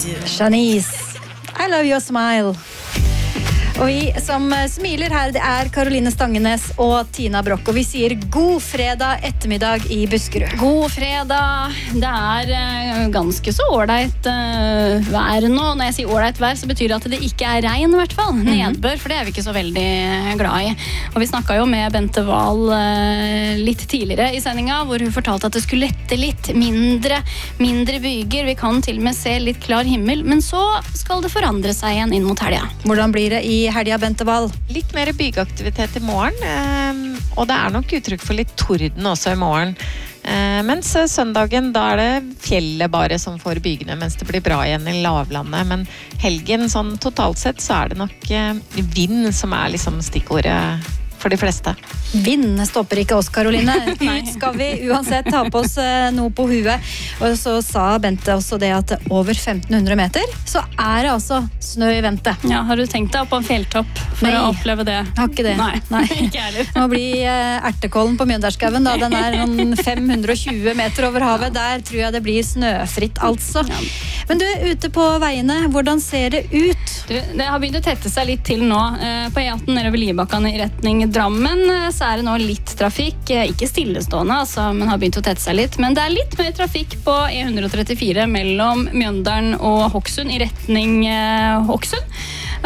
Shanice, I love your smile. Og vi som smiler her, det Karoline Stangenes og Tina Brock. Og vi sier god fredag ettermiddag i Buskerud. God fredag. Det ganske så ordentlig vær nå. Når jeg sier ordentlig vær, så betyr det at det ikke regn i hvert fall. Nedbør, for det vi ikke så veldig glad i. Og vi snakket jo med Bente Wahl litt tidligere i sendingen, hvor hun fortalte at det skulle lette litt mindre byger. Vi kan til og med se litt klar himmel, men så skal det forandre seg igjen inn mot helga. Hvordan blir det i helga, Bente Wahl? Litt mer bygeaktivitet i morgen, og det nok uttrykk for litt torden også i morgen. Mens søndagen, da det fjellet bare som får bygene, mens det blir bra igjen i lavlandet. Men helgen, sånn totalt sett, så det nok vind som liksom stikkordet for de fleste. Vind stopper ikke oss, Karoline. Ut skal vi uansett ta på oss noe på huet. Og så sa Bente også det at over 1500 meter, så det altså snø i vente. Ja, har du tenkt deg på en fjelltopp for å oppleve det? Har ikke det. Nei. Ikke heller. Det må bli Ertekollen på Mjøndalskauen da. Den noen 520 meter over havet. Der tror jeg det blir snøfritt, altså. Ja. Men du, ute på veiene, hvordan ser det ut? Det har begynt å tette seg litt til nå. På E18 nedover Liebakken i retning Drammen, så det nå litt trafikk. Ikke stillestående, altså, men har begynt å tette seg litt. Men det litt mer trafikk på E134 mellom Mjøndalen og Hokksund i retning Hokksund.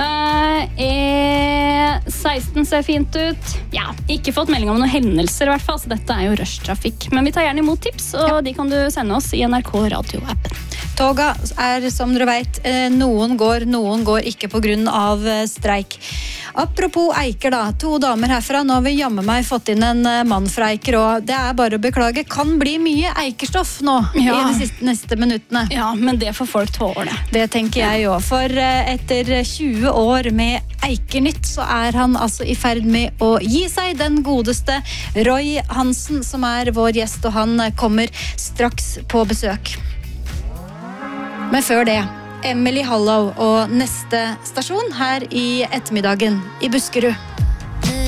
E16 ser fint ut. Ja, ikke fått melding om noen hendelser i hvert fall, så dette jo rushtrafikk. Men vi tar gjerne imot tips, og de kan du sende oss i NRK Radio-appen. Toga som dere vet, noen går ikke på grunn av streik. Apropos Eiker da, 2 damer herfra, nå har vi jammen meg fått inn en mann fra Eiker, og det bare å beklage, kan bli mye Eikerstoff nå i de neste minuttene. Ja, men det får folk tåle. Det tenker jeg jo, for etter 20 år med Eikernytt, så han altså i ferd med å gi seg, den godeste Roy Hansen, som vår gjest, og han kommer straks på besøk. Men før det, Emily Hollow og neste stasjon her i ettermiddagen i Buskerud.